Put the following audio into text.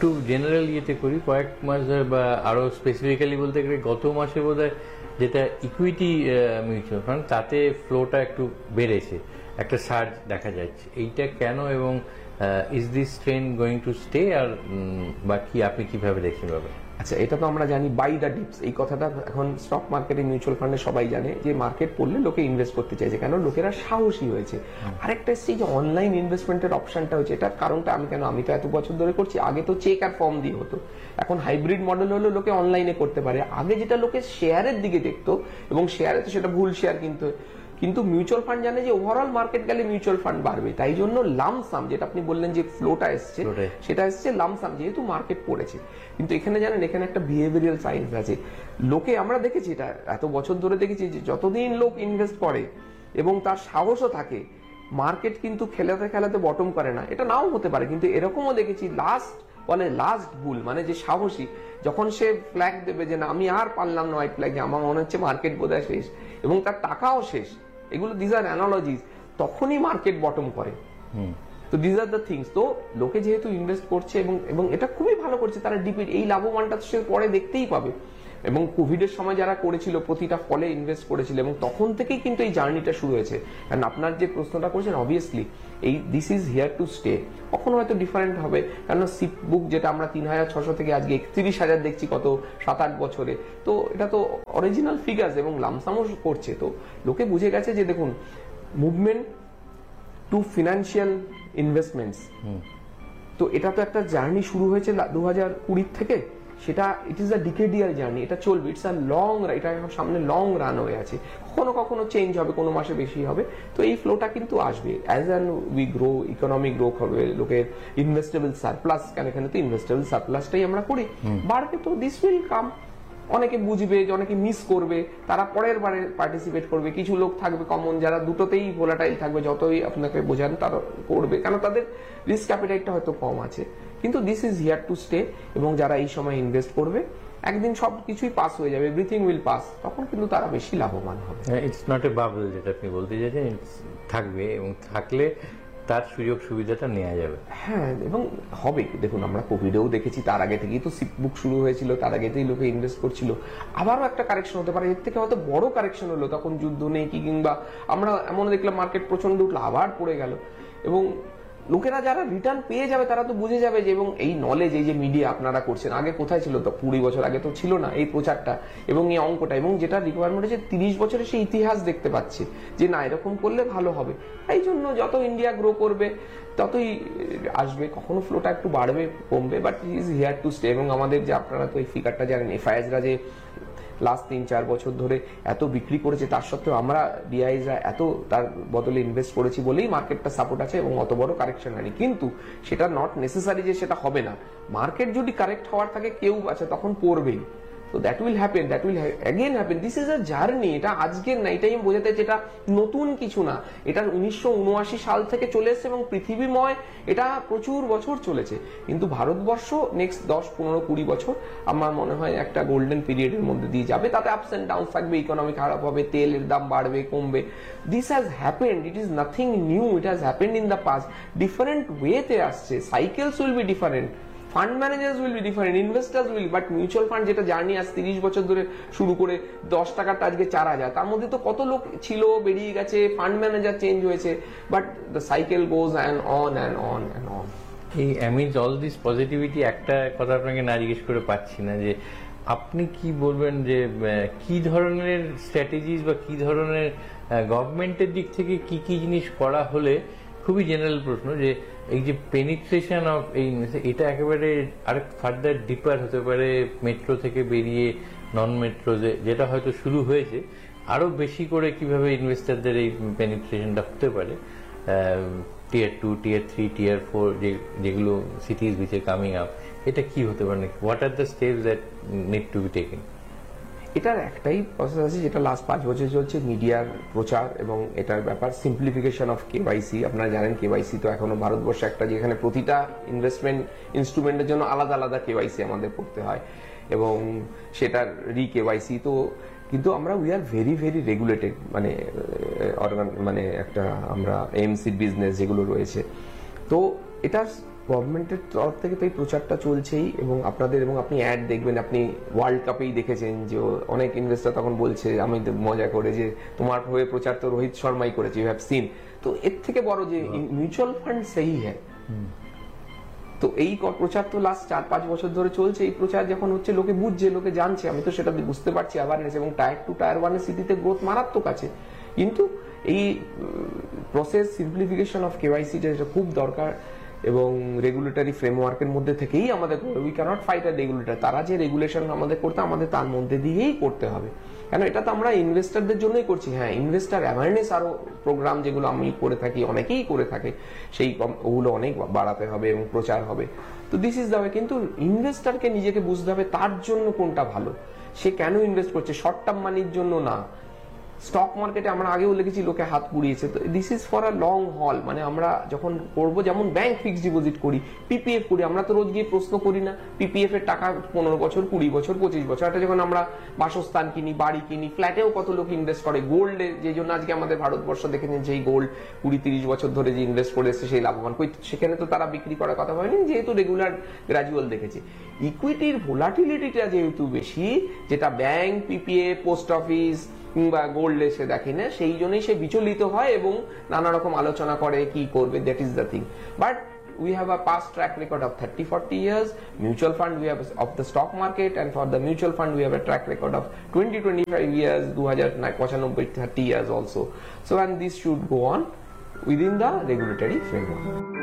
একটু জেনারেল ইয়েতে করি, কয়েক মাস ধরে বা আরো স্পেসিফিক্যালি বলতে গেলে গত মাসে বোধহয় যেটা ইকুইটি মিউচুয়াল ফান্ড, তাতে ফ্লোটা একটু বেড়েছে, একটা সার্জ দেখা যাচ্ছে। এইটা কেন, এবং is this trend going to stay, আর বা কি আপনি কিভাবে দেখছেন ব্যাপার? আচ্ছা, এটা তো আমরা জানি বাই দ্য ডিপস, এই কথাটা এখন স্টক মার্কেটে মিউচুয়াল ফান্ডে সবাই জানে যে মার্কেট পড়লে লোকে ইনভেস্ট করতে চাইছে, কেন লোকেরা সাহসী হয়েছে। আরেকটা এসছে যে অনলাইন ইনভেস্টমেন্টের অপশনটা হচ্ছে, এটার কারণটা আমি তো এত বছর ধরে করছি, আগে তো চেক আর ফর্ম দিয়ে হতো, এখন হাইব্রিড মডেল হলো লোকে অনলাইনে করতে পারে। আগে যেটা লোকে শেয়ারের দিকে দেখতো, এবং শেয়ারে তো সেটা ভুল শেয়ার কিন্তু মিউচুয়াল ফান্ড জানে যে ওভারঅল মার্কেট গেলে মিউচুয়াল ফান্ড বাড়বে, তাই জন্য লামসাম, যেটা আপনি বললেন যে ফ্লোটা এসছে, সেটা এসছে লামসাম, যেহেতু মার্কেট পড়েছে। কিন্তু এখানে জানেন, এখানে একটা বিহেভিয়ারাল সায়েন্স আছে। লোকে, আমরা দেখেছি এটা এত বছর ধরে দেখেছি যে যতদিন লোক ইনভেস্ট করে এবং তার সাহসও থাকে, মার্কেট কিন্তু খেলাতে খেলাতে বটম করে না। এটা নাও হতে পারে, কিন্তু এরকমও দেখেছি লাস্ট বুল, মানে যে সাহসী, যখন সে ফ্ল্যাগ দেবে যে না আমি আর পারলাম না, হোয়াইট ফ্ল্যাগ, আমার মনে হচ্ছে মার্কেট বোধহয় শেষ এবং তার টাকাও শেষ, এগুলো দিস আর অ্যানালজিস, তখনই মার্কেট বটম করে। তো দিস আর দ্য থিংস। তো লোকে যেহেতু ইনভেস্ট করছে এবং এটা খুবই ভালো করছে, তারা ডিপিট, এই লাভবানটা সে পরে দেখতেই পাবে। এবং কোভিডের সময় যারা করেছিল প্রতিটা ফলে ইনভেস্ট করেছিল, এবং তখন থেকেই কিন্তু এই জার্নিটা শুরু হয়েছে। কারণ আপনার যে প্রশ্নটা করেছেন, অবভিয়াসলি এই this is here to stay. কখনো হয়তো ডিফারেন্ট হবে, কারণ সিপ বুক যেটা আমরা 3600 থেকে আজকে 31,000 দেখছি কত 7-8 বছরে, তো এটা তো অরিজিনাল ফিগার্স, এবং লামসামও করছে। তো লোকে বুঝে গেছে যে দেখুন, মুভমেন্ট টু ফিনান্সিয়াল ইনভেস্টমেন্টস, তো এটা তো একটা জার্নি শুরু হয়েছে 2020 থেকে, সেটা ইট ইজ আ ডিকেডিয়াল জার্নি, এটা চলবে, ইটস আ লং, এটা সামনে লং রান হয়ে আছে। কখনো কখনো চেঞ্জ হবে, কোনো মাসে বেশি হবে, তো এই ফ্লোটা কিন্তু আসবে। As an we grow, economic grow হবে, লোকের ইনভেস্টেবল সারপ্লাস, কেন এখানে তো ইনভেস্টেবল সারপ্লাসটাই আমরা করি, বাড়বে, তো দিস উইল কাম। অনেকে বুঝবে, যে অনেকে মিস করবে, তারা পরের বারে পার্টিসিপেট করবে। কিছু লোক থাকবে কমন, যারা দুটোতেই ভোলাটাইল থাকবে, যতই আপনাকে বোঝান তারা করবে, কেন তাদের রিস্ক অ্যাপিটাইটটা হয়তো কম আছে। কিন্তু this is here to stay, এবং যারা এই সময় ইনভেস্ট করবে, একদিন সব কিছুই পাস হয়ে যাবে, এভরিথিং উইল পাস, তখন কিন্তু তারা বেশি লাভবান হবে। ইটস নট এ বাবল, যেটা আপনি বলতে চাইছেন, থাকবে, এবং থাকলে তার সুযোগ সুবিধাটা নেওয়া যাবে। হ্যাঁ, এবং হবে। দেখুন, আমরা কোভিডেও দেখেছি, তার আগে থেকেই তো সিপ বুক শুরু হয়েছিল, তার আগেতেই লোকে ইনভেস্ট করছিল। আবারও একটা কারেকশন হতে পারে, এর থেকে হয়তো বড় কারেকশন হলো, তখন যুদ্ধ নেই কি, কিংবা আমরা এমন দেখলাম মার্কেট প্রচন্ড উঠলো, আবার পড়ে গেল, এবং লোকেরা যারা রিটার্ন পেয়ে যাবে তারা তো বুঝে যাবে যে, এবং এই নলেজ, এই যে মিডিয়া আপনারা করছেন, আগে কোথায় ছিল, তো 20 বছর আগে তো ছিল না এই প্রচারটা এবং এই অঙ্কটা, এবং যেটা রিকোয়ারমেন্ট হচ্ছে 30 বছরে সেই ইতিহাস দেখতে পাচ্ছে যে না, এরকম করলে ভালো হবে। এই জন্য যত ইন্ডিয়া গ্রো করবে ততই আসবে, কখনো ফ্লোটা একটু বাড়বে কমবে, but is here to stay. এবং আমাদের যে, আপনারা তো এই ফিগারটা জানেন, এফআইএসরা যে লাস্ট 3-4 বছর ধরে এত বিক্রি করেছে, তার সত্ত্বেও আমরা ডিআইজরা এত তার বদলে ইনভেস্ট করেছি বলেই মার্কেটটা সাপোর্ট আছে এবং অত বড় কারেকশন হয়নি। কিন্তু সেটা নট নেসেসারি যে সেটা হবে না। মার্কেট যদি কারেক্ট হওয়ার থাকে, কেউ আছে তখন পড়বেই। So that will happen, that will again happen. This is a journey. এটা আজকের না, এটাই আমি বোঝাতে, যেটা নতুন কিছু না, এটা 1979 সাল থেকে চলে এসেছে এবং পৃথিবীময় এটা প্রচুর বছর চলেছে। কিন্তু ভারতবর্ষ নেক্সট 10-15-20 বছর আমার মনে হয় একটা গোল্ডেন পিরিয়ডের মধ্যে দিয়ে যাবে। তাতে আপস এন্ড ডাউন থাকবে, ইকোনমি খারাপ হবে, তেলের দাম বাড়বে কমবে। This has happened, it is nothing new, it has happened in the past. Different ওয়েতে আসছে, cycles will be different, fund managers will be different, investors will, but mutual fund যেটা জার্নি আজ 30 বছর ধরে শুরু করে 10 টাকাটা আজকে 4000, তার মধ্যে তো কত লোক ছিল, বেরিয়ে গেছে, ফান্ড ম্যানেজার চেঞ্জ হয়েছে, but the cycle goes and on and on and on. এই অ্যামিজ অল দিস পজিটিভিটি, একটা কথা আপনাকে না জিজ্ঞেস করে পাচ্ছি না, যে আপনি কি বলবেন যে কি ধরনের স্ট্র্যাটেজিস বা কি ধরনের গভর্নমেন্টের দিক থেকে কি কি জিনিস করা হলে, খুবই জেনারেল প্রশ্ন, যে এই যে পেনিট্রেশন অফ এই, এটা একেবারে আরেক ফার্দার ডিপার হতে পারে, মেট্রো থেকে বেরিয়ে নন মেট্রো যেটা হয়তো শুরু হয়েছে, আরো বেশি করে কিভাবে ইনভেস্টারদের এই পেনিট্রেশনটা হতে পারে, টিয়ার 2, টিয়ার 3, টিয়ার 4 যেগুলো সিটিজ উইচ আর কামিং আপ, এটা কি হতে পারে, what are the steps that need to be taken? এটার একটাই প্রসেস আছে, যেটা লাস্ট 5 বছর চলছে, মিডিয়ার প্রচার এবং এটার ব্যাপার সিম্পলিফিকেশন অফ কেওয়াইসি। আপনারা জানেন কেওয়াইসি তো এখনো ভারতবর্ষে একটা, যেখানে প্রতিটা ইনভেস্টমেন্ট ইনস্ট্রুমেন্টের জন্য আলাদা আলাদা কেওয়াইসি আমাদের করতে হয়, এবং সেটার কেওয়াইসি তো, কিন্তু আমরা we are very very regulated, মানে মানে একটা আমরা এমসি বিজনেস যেগুলো রয়েছে, তো এটা গভর্নমেন্টের তরফ থেকে তো এই প্রচারটা চলছেই, এবং আপনাদের এবং আপনি অ্যাড দেখবেন, আপনি ওয়ার্ল্ড কাপেই দেখেছেন যে অনেক ইনভেস্টর তখন বলছে, আমি মজা করে, যে তোমার হয়ে প্রচার তো রোহিত শর্মাই করেছে, ইউ হ্যাভ সিন। তো এর থেকে বড় যে মিউচুয়াল ফান্ড সেই হ্যাঁ, তো এই প্রচার তো লাস্ট 4-5 বছর ধরে চলছে। এই প্রচার যখন হচ্ছে, লোকে বুঝছে, লোকে জানছে, আমি তো সেটা বুঝতে পারছি অ্যাওয়ারনেস, এবং টায়ার 2 টায়ার 1 এর সিটিতে গ্রোথ মারাত্মক আছে। কিন্তু এই প্রসেস সিম্পলিফিকেশন অফ কেওয়াইসি যেটা খুব দরকার, এবং রেগুলেটরি ফ্রেমওয়ার্কের মধ্যে থেকেই আমাদের, we cannot fight a regulator, তারা যে রেগুলেশন আমাদের করতে, আমাদের তার মধ্যে দিয়েই করতে হবে। কেন এটা তো আমরা ইনভেস্টারদের জন্যই করছি। হ্যাঁ, ইনভেস্টার অ্যাওয়ারনেস আরো প্রোগ্রাম যেগুলো আমি করে থাকি, অনেকেই করে থাকে, সেই ওগুলো অনেক বাড়াতে হবে এবং প্রচার হবে। তো দিস ইজ দ্য ওয়ে। কিন্তু ইনভেস্টারকে নিজেকে বুঝতে হবে তার জন্য কোনটা ভালো, সে কেন ইনভেস্ট করছে, শর্ট টার্ম মানির জন্য না। স্টক মার্কেটে আমরা আগেও লিখেছি লোকে হাত পুড়িয়েছে, তো this is for a long হল। মানে আমরা যখন করবো, যেমন ব্যাংক ফিক্সড ডিপোজিট করি, পিপিএফ করি, আমরা তো রোজ গিয়ে প্রশ্ন করি না পিপিএফ এর টাকা 15 বছর, 20 বছর, 25 বছর। একটা যখন আমরা বাসস্থান কিনি, বাড়ি কিনি, ফ্ল্যাটেও কত লোক ইনভেস্ট করে, গোল্ডে, যে জন্য আজকে আমাদের ভারতবর্ষ দেখেছেন সেই গোল্ড 20-30 বছর ধরে যে ইনভেস্ট করে এসছে সেই লাভবান, সেখানে তো তারা বিক্রি করার কথা হয়নি, যেহেতু রেগুলার গ্রাজুয়াল দেখেছে। ইকুইটির ভোলাটিলিটিটা যেহেতু বেশি, যেটা ব্যাংক, পিপিএফ, পোস্ট অফিস কিংবা গোল্ডে সে দেখে না, সেই জন্যই সে বিচলিত হয় এবং নানা রকম আলোচনা করে কি করবে, that is the thing. But we have a past track record of 30-40 years. Mutual fund we have of the stock market, and for the mutual fund we have a track record of 20-25 years, 2095-30 years also. So and this should go on within the regulatory framework.